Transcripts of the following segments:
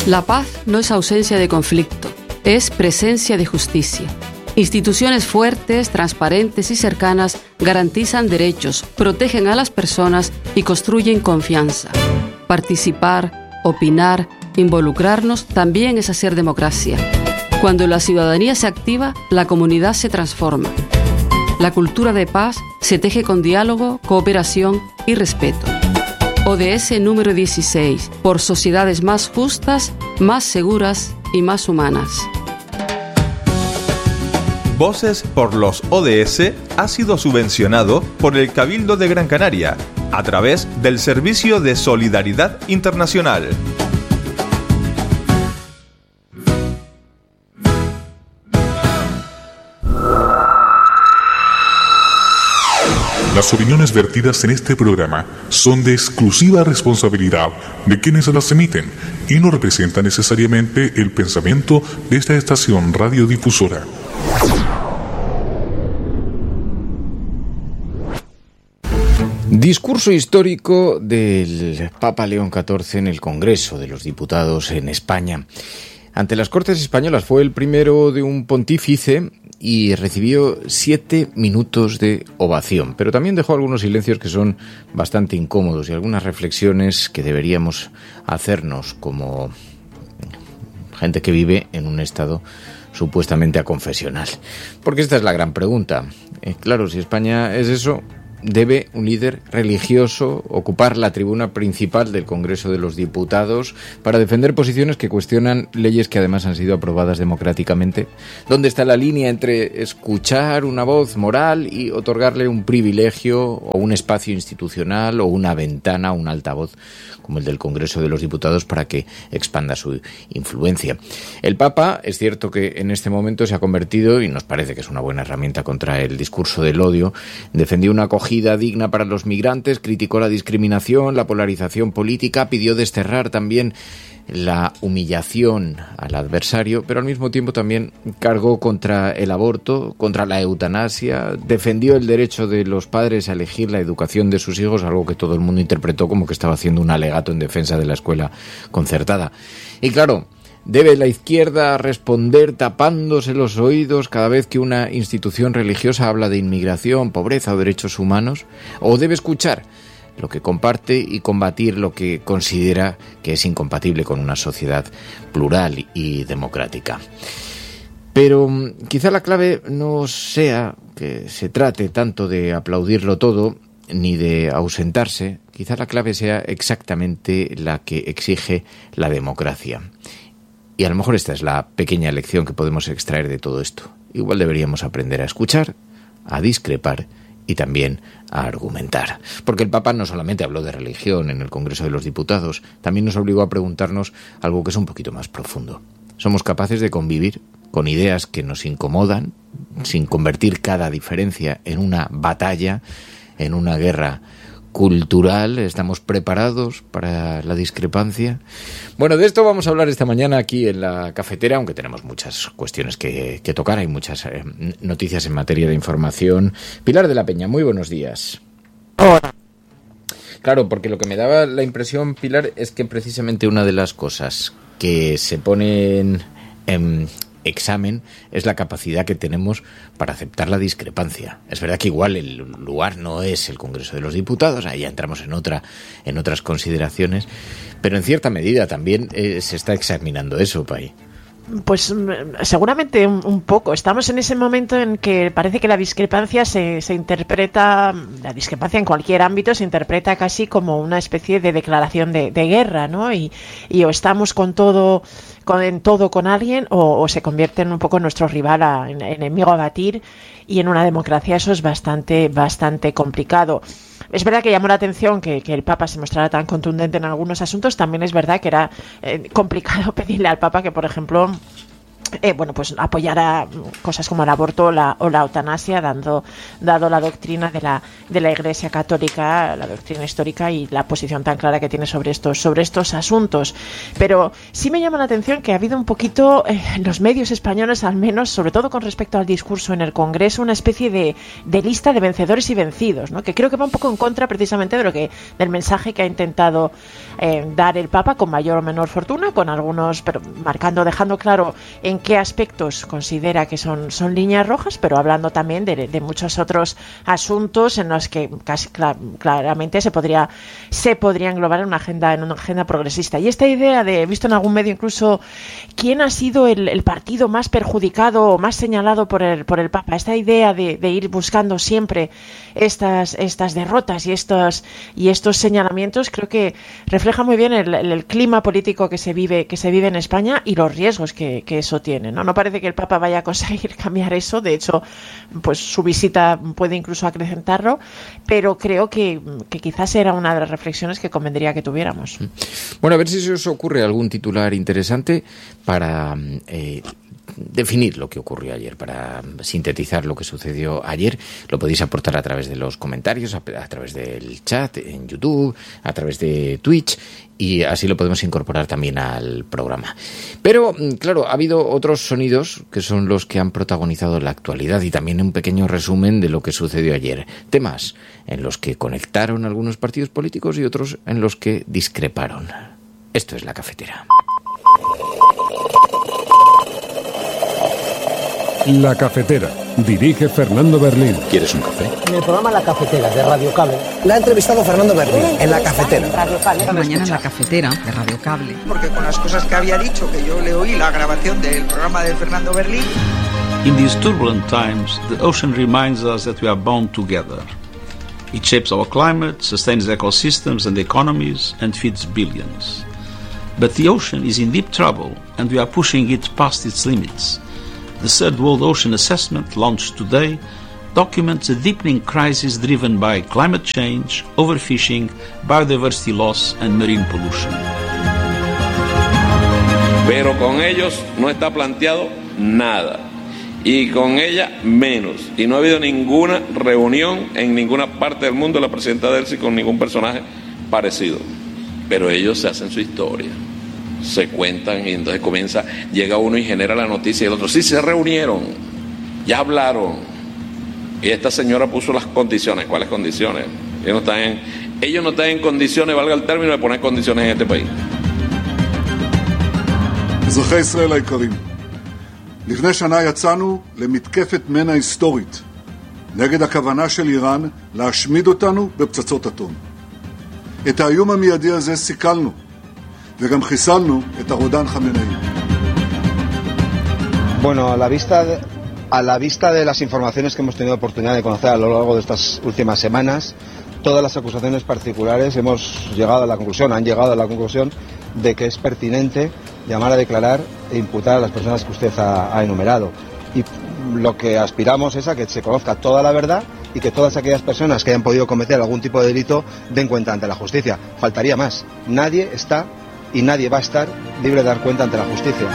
La paz no es ausencia de conflicto, es presencia de justicia. Instituciones fuertes, transparentes y cercanas garantizan derechos, protegen a las personas y construyen confianza. Participar, opinar, involucrarnos también es hacer democracia. Cuando la ciudadanía se activa, la comunidad se transforma. La cultura de paz se teje con diálogo, cooperación y respeto. ODS número 16, por sociedades más justas, más seguras y más humanas. Voces por los ODS ha sido subvencionado por el Cabildo de Gran Canaria a través del Servicio de Solidaridad Internacional. Las opiniones vertidas en este programa son de exclusiva responsabilidad de quienes las emiten y no representan necesariamente el pensamiento de esta estación radiodifusora. Discurso histórico del Papa León XIV en el Congreso de los Diputados en España. Ante las Cortes Españolas fue el primero de un pontífice y recibió 7 minutos de ovación, pero también dejó algunos silencios que son bastante incómodos y algunas reflexiones que deberíamos hacernos como gente que vive en un estado supuestamente aconfesional. Porque esta es la gran pregunta. Claro, si España es eso, ¿debe un líder religioso ocupar la tribuna principal del Congreso de los Diputados para defender posiciones que cuestionan leyes que además han sido aprobadas democráticamente? ¿Dónde está la línea entre escuchar una voz moral y otorgarle un privilegio o un espacio institucional o una ventana, un altavoz como el del Congreso de los Diputados para que expanda su influencia? El Papa, es cierto que en este momento se ha convertido, y nos parece que es una buena herramienta contra el discurso del odio, defendió una acogida digna para los migrantes, criticó la discriminación, la polarización política, pidió desterrar también la humillación al adversario, pero al mismo tiempo también cargó contra el aborto, contra la eutanasia, defendió el derecho de los padres a elegir la educación de sus hijos, algo que todo el mundo interpretó como que estaba haciendo un alegato en defensa de la escuela concertada. Y claro, ¿debe la izquierda responder tapándose los oídos cada vez que una institución religiosa habla de inmigración, pobreza o derechos humanos? ¿O debe escuchar lo que comparte y combatir lo que considera que es incompatible con una sociedad plural y democrática? Pero quizá la clave no sea que se trate tanto de aplaudirlo todo ni de ausentarse. Quizá la clave sea exactamente la que exige la democracia. Y a lo mejor esta es la pequeña lección que podemos extraer de todo esto. Igual deberíamos aprender a escuchar, a discrepar y también a argumentar. Porque el Papa no solamente habló de religión en el Congreso de los Diputados, también nos obligó a preguntarnos algo que es un poquito más profundo. ¿Somos capaces de convivir con ideas que nos incomodan, sin convertir cada diferencia en una batalla, en una guerra cultural? ¿Estamos preparados para la discrepancia? Bueno, de esto vamos a hablar esta mañana aquí en la cafetera, aunque tenemos muchas cuestiones que tocar, hay muchas noticias en materia de información. Pilar de la Peña, muy buenos días. Hola. Claro, porque lo que me daba la impresión, Pilar, es que precisamente una de las cosas que se ponen en examen es la capacidad que tenemos para aceptar la discrepancia. Es verdad que igual el lugar no es el Congreso de los Diputados, ahí ya entramos en otras consideraciones, pero en cierta medida también se está examinando eso, Pai. Pues seguramente un poco. Estamos en ese momento en que parece que la discrepancia se interpreta, la discrepancia en cualquier ámbito se interpreta casi como una especie de declaración de guerra, ¿no? Y o estamos con todo con alguien o se convierte en un poco nuestro rival, en enemigo a batir, y en una democracia eso es bastante complicado. Es verdad que llamó la atención que el Papa se mostrara tan contundente en algunos asuntos. También es verdad que era complicado pedirle al Papa que, por ejemplo, pues apoyara cosas como el aborto o la eutanasia, dado la doctrina de la Iglesia Católica, la doctrina histórica y la posición tan clara que tiene sobre estos asuntos. Pero sí me llama la atención que ha habido un poquito en los medios españoles, al menos, sobre todo con respecto al discurso en el Congreso, una especie de lista de vencedores y vencidos, ¿no? Que creo que va un poco en contra precisamente del mensaje que ha intentado dar el Papa, con mayor o menor fortuna, con algunos, pero dejando claro en qué aspectos considera que son líneas rojas, pero hablando también de muchos otros asuntos en los que casi claramente se podría englobar en una agenda progresista. Y esta idea he visto en algún medio incluso quién ha sido el partido más perjudicado o más señalado por el Papa, esta idea de ir buscando siempre estas derrotas y estos señalamientos, creo que refleja muy bien el clima político que se vive en España y los riesgos que eso tiene, ¿no? No parece que el Papa vaya a conseguir cambiar eso. De hecho, pues su visita puede incluso acrecentarlo, pero creo que quizás era una de las reflexiones que convendría que tuviéramos. Bueno, a ver si se os ocurre algún titular interesante para definir lo que ocurrió ayer, para sintetizar lo que sucedió ayer. Lo podéis aportar a través de los comentarios, a través del chat, en YouTube, a través de Twitch, y así lo podemos incorporar también al programa. Pero, claro, ha habido otros sonidos que son los que han protagonizado la actualidad y también un pequeño resumen de lo que sucedió ayer. Temas en los que conectaron algunos partidos políticos y otros en los que discreparon. Esto es La Cafetera. La Cafetera. Dirige Fernando Berlín. ¿Quieres un café? En el programa La Cafetera de Radio Cable la ha entrevistado Fernando Berlín en La Cafetera. Mañana en La Cafetera de Radio Cable. Porque con las cosas que había dicho, que yo le oí la grabación del programa de Fernando Berlín. In these turbulent times, the ocean reminds us that we are bound together. It shapes our climate, sustains ecosystems and economies, and feeds billions. But the ocean is in deep trouble, and we are pushing it past its limits. The Third World Ocean Assessment, launched today, documents a deepening crisis driven by climate change, overfishing, biodiversity loss and marine pollution. Pero con ellos no está planteado nada, y con ella menos. Y no ha habido ninguna reunión en ninguna parte del mundo de la presidenta Delcy con ningún personaje parecido. Pero ellos se hacen su historia, se cuentan, y entonces llega uno y genera la noticia, y el otro, sí, se reunieron, ya hablaron, y esta señora puso las condiciones. ¿Cuáles condiciones? Ellos no están en condiciones, valga el término, de poner condiciones en este país. אזרחי ישראל היקרים, לפני שנה יצאנו למתקפת מנע היסטורית נגד הכוונה של איראן להשמיד אותנו בפצצות אטום. את האיום המיידי הזה סיכלנו, וגם חיסלנו את הרודן חמינאי. Bueno, a la vista de las informaciones que hemos tenido oportunidad de conocer a lo largo de estas últimas semanas, todas las acusaciones particulares han llegado a la conclusión de que es pertinente llamar a declarar e imputar a las personas que usted ha enumerado. Y lo que aspiramos es a que se conozca toda la verdad y que todas aquellas personas que hayan podido cometer algún tipo de delito den cuenta ante la justicia. Faltaría más. Nadie está y nadie va a estar libre de dar cuenta ante la justicia.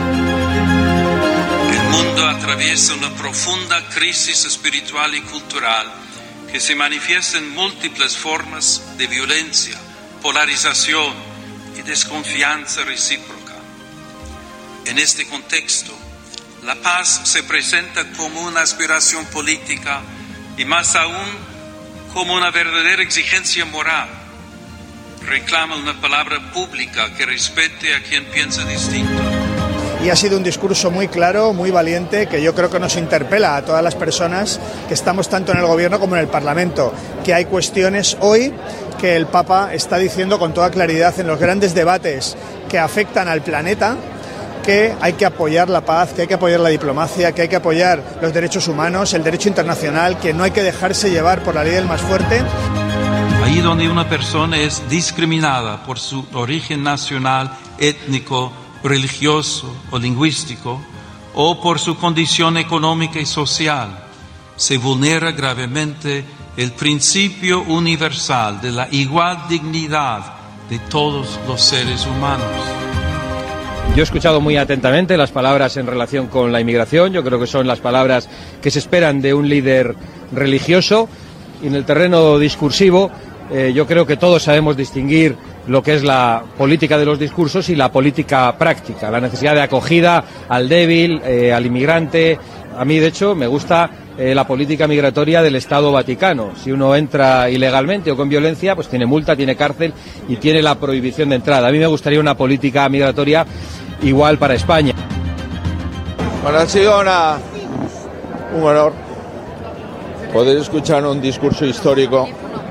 El mundo atraviesa una profunda crisis espiritual y cultural que se manifiesta en múltiples formas de violencia, polarización y desconfianza recíproca. En este contexto, la paz se presenta como una aspiración política y más aún como una verdadera exigencia moral. Reclama una palabra pública que respete a quien piensa distinto. Y ha sido un discurso muy claro, muy valiente, que yo creo que nos interpela a todas las personas que estamos tanto en el Gobierno como en el Parlamento, que hay cuestiones hoy que el Papa está diciendo con toda claridad en los grandes debates que afectan al planeta, que hay que apoyar la paz, que hay que apoyar la diplomacia, que hay que apoyar los derechos humanos, el derecho internacional, que no hay que dejarse llevar por la ley del más fuerte. Ahí donde una persona es discriminada por su origen nacional, étnico, religioso o lingüístico, o por su condición económica y social, se vulnera gravemente el principio universal de la igual dignidad de todos los seres humanos. Yo he escuchado muy atentamente las palabras en relación con la inmigración. Yo creo que son las palabras que se esperan de un líder religioso. Y en el terreno discursivo, yo creo que todos sabemos distinguir lo que es la política de los discursos y la política práctica, la necesidad de acogida al débil, al inmigrante. A mí, de hecho, me gusta la política migratoria del Estado Vaticano. Si uno entra ilegalmente o con violencia, pues tiene multa, tiene cárcel y tiene la prohibición de entrada. A mí me gustaría una política migratoria igual para España. Bueno, ha sido un honor poder escuchar un discurso histórico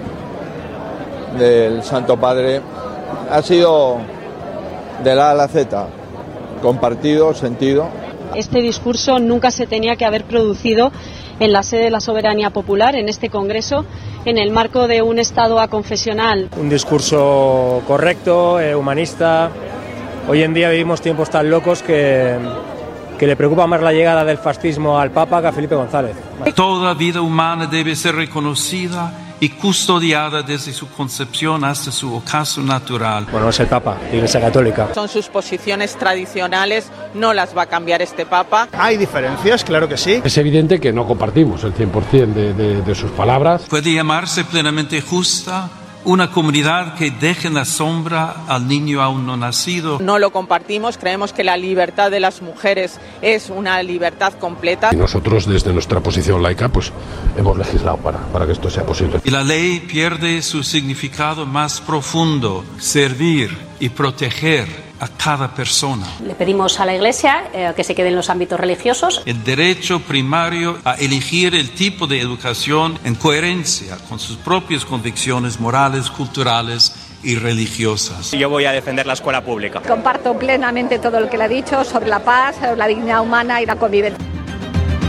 del Santo Padre. Ha sido de la A a la Z, compartido, sentido. Este discurso nunca se tenía que haber producido en la sede de la soberanía popular, en este Congreso, en el marco de un Estado aconfesional. Un discurso correcto, humanista. Hoy en día vivimos tiempos tan locos que le preocupa más la llegada del fascismo al Papa que a Felipe González. Toda vida humana debe ser reconocida y custodiada desde su concepción hasta su ocaso natural. Bueno, es el Papa, la Iglesia Católica. Son sus posiciones tradicionales, no las va a cambiar este Papa. Hay diferencias, claro que sí. Es evidente que no compartimos el 100% de sus palabras. Puede llamarse plenamente justa una comunidad que deje en la sombra al niño aún no nacido. No lo compartimos, creemos que la libertad de las mujeres es una libertad completa. Y nosotros, desde nuestra posición laica, pues hemos legislado para que esto sea posible. Y la ley pierde su significado más profundo, servir y proteger a cada persona. Le pedimos a la Iglesia que se quede en los ámbitos religiosos. El derecho primario a elegir el tipo de educación en coherencia con sus propias convicciones morales, culturales y religiosas. Yo voy a defender la escuela pública. Comparto plenamente todo lo que le ha dicho sobre la paz, sobre la dignidad humana y la convivencia.